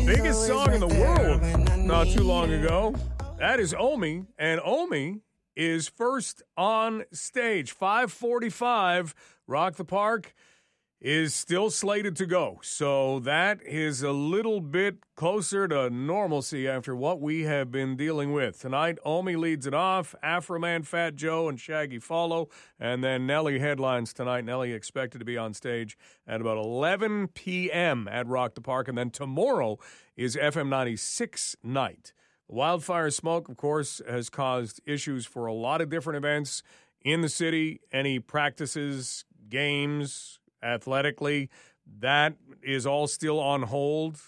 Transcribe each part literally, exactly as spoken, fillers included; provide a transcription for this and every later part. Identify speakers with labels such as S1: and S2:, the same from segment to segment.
S1: Biggest song in the world not too long ago. That is Omi, and Omi is first on stage. five forty-five, Rock the Park is still slated to go. So that is a little bit closer to normalcy after what we have been dealing with. Tonight, Omi leads it off. Afroman, Fat Joe, and Shaggy follow. And then Nelly headlines tonight. Nelly expected to be on stage at about eleven p.m. at Rock the Park. And then tomorrow is F M ninety-six night. Wildfire smoke, of course, has caused issues for a lot of different events in the city. Any practices, games, athletically, that is all still on hold,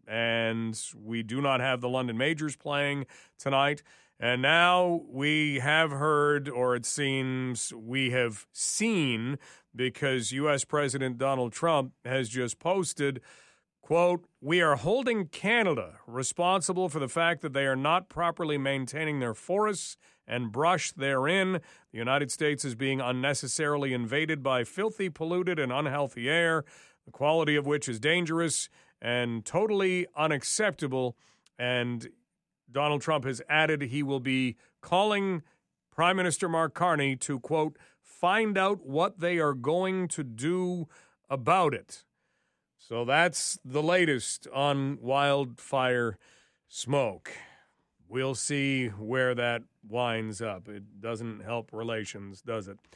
S1: and we do not have the London Majors playing tonight. And now we have heard, or it seems we have seen, because U S President Donald Trump has just posted, quote, "We are holding Canada responsible for the fact that they are not properly maintaining their forests and brush therein. The United States is being unnecessarily invaded by filthy, polluted, and unhealthy air, the quality of which is dangerous and totally unacceptable." And Donald Trump has added he will be calling Prime Minister Mark Carney to, quote, "find out what they are going to do about it." So that's the latest on wildfire smoke. We'll see where that winds up. It doesn't help relations, does it?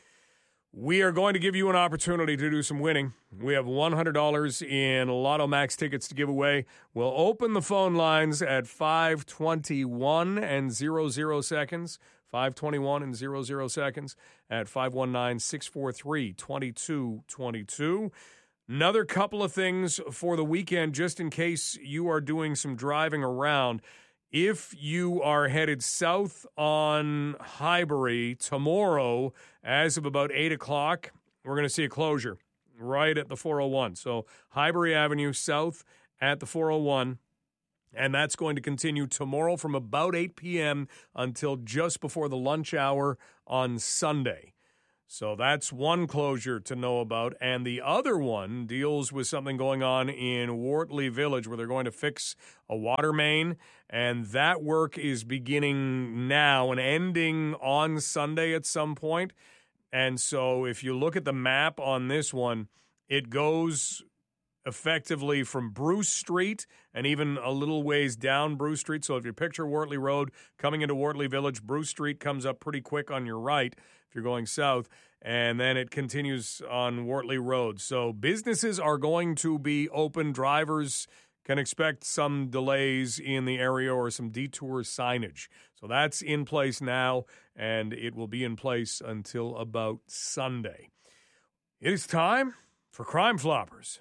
S1: We are going to give you an opportunity to do some winning. We have one hundred dollars in Lotto Max tickets to give away. We'll open the phone lines at five twenty-one and zero zero seconds. five twenty-one and zero zero seconds at five one nine, six four three, two two two two. Another couple of things for the weekend, just in case you are doing some driving around. If you are headed south on Highbury tomorrow, as of about eight o'clock, we're going to see a closure right at the four oh one. So Highbury Avenue south at the four oh one. And that's going to continue tomorrow from about eight p.m. until just before the lunch hour on Sunday. So that's one closure to know about. And the other one deals with something going on in Wortley Village where they're going to fix a water main. And that work is beginning now and ending on Sunday at some point. And so if you look at the map on this one, it goes effectively from Bruce Street and even a little ways down Bruce Street. So if you picture Wortley Road coming into Wortley Village, Bruce Street comes up pretty quick on your right if you're going south, and then it continues on Wortley Road. So businesses are going to be open. Drivers can expect some delays in the area or some detour signage. So that's in place now, and it will be in place until about Sunday. It is time for Crime Floppers.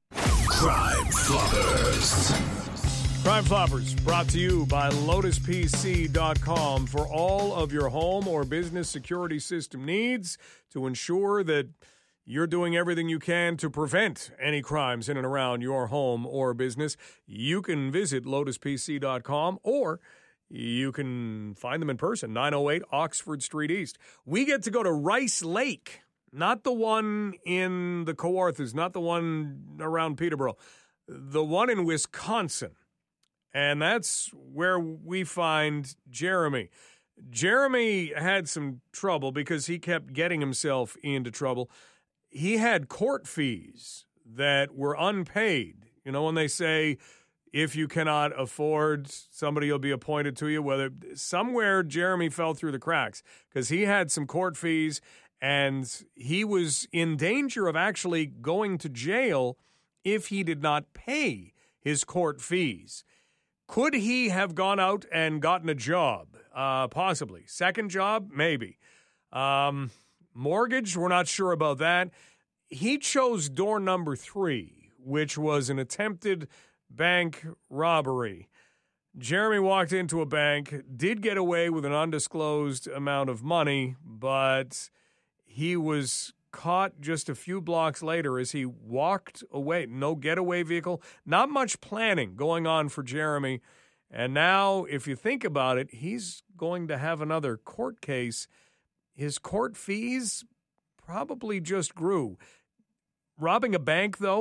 S2: Crime Floppers.
S1: Crime Floppers brought to you by Lotus P C dot com for all of your home or business security system needs to ensure that you're doing everything you can to prevent any crimes in and around your home or business. You can visit Lotus P C dot com or you can find them in person, nine oh eight Oxford Street East. We get to go to Rice Lake, not the one in the Kawarthas, not the one around Peterborough, the one in Wisconsin. And that's where we find Jeremy. Jeremy had some trouble because he kept getting himself into trouble. He had court fees that were unpaid. You know, when they say if you cannot afford, somebody will be appointed to you. Whether somewhere Jeremy fell through the cracks because he had some court fees and he was in danger of actually going to jail if he did not pay his court fees. Could he have gone out and gotten a job? Uh, possibly. Second job? Maybe. Um, mortgage? We're not sure about that. He chose door number three, which was an attempted bank robbery. Jeremy walked into a bank, did get away with an undisclosed amount of money, but he was caught just a few blocks later as he walked away. No getaway vehicle. Not much planning going on for Jeremy. And now, if you think about it, he's going to have another court case. His court fees probably just grew. Robbing a bank, though,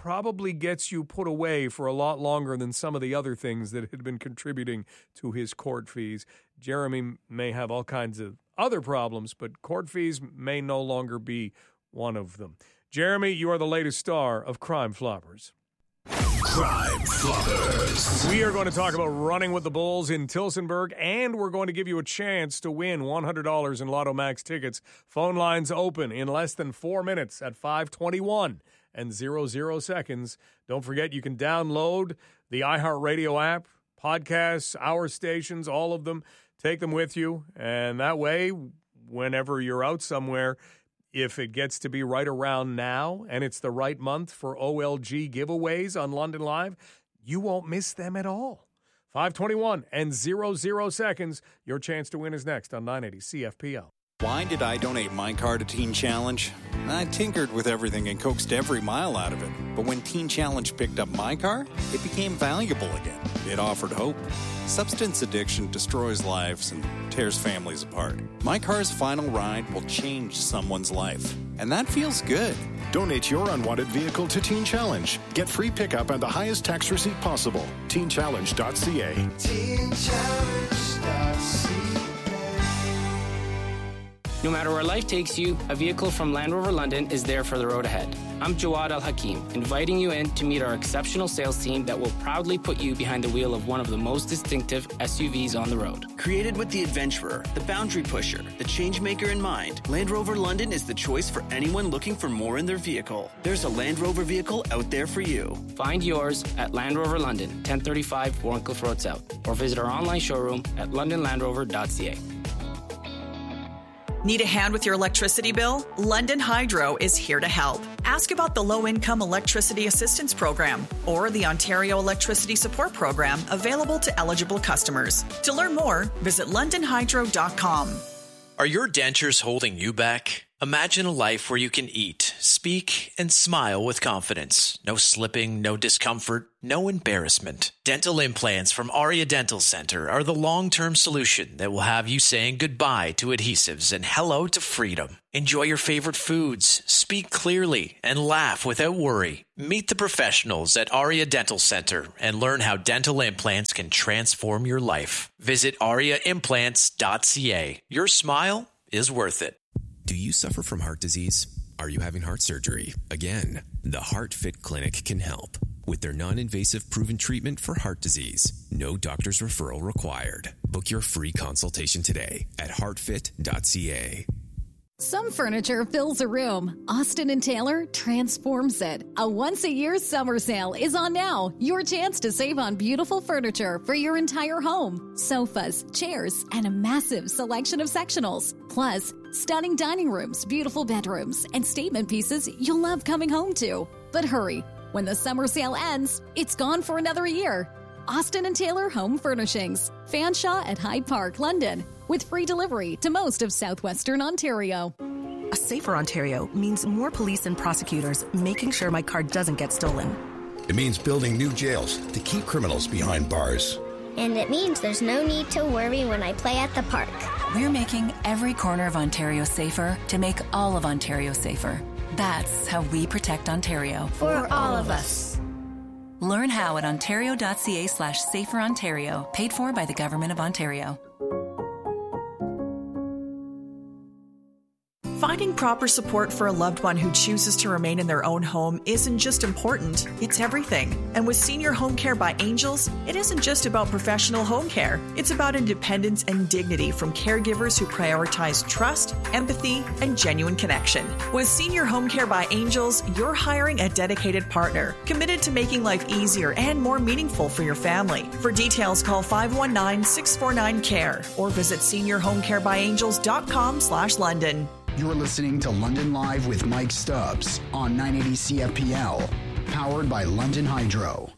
S1: probably gets you put away for a lot longer than some of the other things that had been contributing to his court fees. Jeremy may have all kinds of other problems, but court fees may no longer be one of them. Jeremy, you are the latest star of Crime Floppers.
S2: Crime Floppers.
S1: We are going to talk about running with the Bulls in Tillsonburg, and we're going to give you a chance to win one hundred dollars in Lotto Max tickets. Phone lines open in less than four minutes at five twenty-one and zero zero seconds. Don't forget, you can download the iHeartRadio app, podcasts, our stations, all of them. Take them with you, and that way, whenever you're out somewhere, if it gets to be right around now and it's the right month for O L G giveaways on London Live, you won't miss them at all. five twenty-one and zero zero seconds. Your chance to win is next on nine eighty C F P L.
S3: Why did I donate my car to Teen Challenge? I tinkered with everything and coaxed every mile out of it. But when Teen Challenge picked up my car, it became valuable again. It offered hope. Substance addiction destroys lives and tears families apart. My car's final ride will change someone's life. And that feels good.
S4: Donate your unwanted vehicle to Teen Challenge. Get free pickup and the highest tax receipt possible. teen challenge dot c a. teen challenge dot c a.
S5: No matter where life takes you, a vehicle from Land Rover London is there for the road ahead. I'm Jawad Al-Hakim, inviting you in to meet our exceptional sales team that will proudly put you behind the wheel of one of the most distinctive S U Vs on the road.
S6: Created with the adventurer, the boundary pusher, the changemaker in mind, Land Rover London is the choice for anyone looking for more in their vehicle. There's a Land Rover vehicle out there for you.
S5: Find yours at Land Rover London, ten thirty-five Warncliffe Road South, or visit our online showroom at london land rover dot c a.
S7: Need a hand with your electricity bill? London Hydro is here to help. Ask about the Low-Income Electricity Assistance Program or the Ontario Electricity Support Program available to eligible customers. To learn more, visit london hydro dot com.
S8: Are your dentures holding you back? Imagine a life where you can eat, speak, and smile with confidence. No slipping, no discomfort, no embarrassment. Dental implants from Aria Dental Center are the long-term solution that will have you saying goodbye to adhesives and hello to freedom. Enjoy your favorite foods, speak clearly, and laugh without worry. Meet the professionals at Aria Dental Center and learn how dental implants can transform your life. Visit aria implants dot c a. Your smile is worth it.
S9: Do you suffer from heart disease? Are you having heart surgery? Again, the HeartFit Clinic can help. With their non-invasive proven treatment for heart disease, no doctor's referral required. Book your free consultation today at heart fit dot c a.
S10: Some furniture fills a room. Austin and Taylor transforms it. A once-a-year summer sale is on now. Your chance to save on beautiful furniture for your entire home. Sofas, chairs, and a massive selection of sectionals. Plus, stunning dining rooms, beautiful bedrooms, and statement pieces you'll love coming home to. But hurry, when the summer sale ends, it's gone for another year. Austin and Taylor Home Furnishings. Fanshawe at Hyde Park, London. With free delivery to most of southwestern Ontario.
S11: A safer Ontario means more police and prosecutors making sure my car doesn't get stolen.
S2: It means building new jails to keep criminals behind bars.
S12: And it means there's no need to worry when I play at the park.
S13: We're making every corner of Ontario safer to make all of Ontario safer. That's how we protect Ontario.
S12: For, For all of us.
S13: Learn how at ontario dot c a slash safer Ontario. Paid for by the Government of Ontario.
S7: Finding proper support for a loved one who chooses to remain in their own home isn't just important, it's everything. And with Senior Home Care by Angels, it isn't just about professional home care. It's about independence and dignity from caregivers who prioritize trust, empathy, and genuine connection. With Senior Home Care by Angels, you're hiring a dedicated partner, committed to making life easier and more meaningful for your family. For details, call five one nine, six four nine, C A R E or visit senior home care by angels dot com slash London.
S14: You're listening to London Live with Mike Stubbs on nine eighty C F P L, powered by London Hydro.